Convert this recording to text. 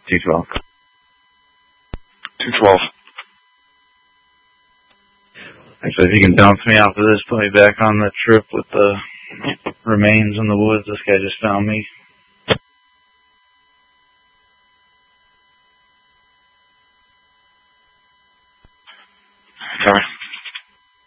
212. 212. Actually, if you can bounce me off of this, put me back on the trip with the remains in the woods. This guy just found me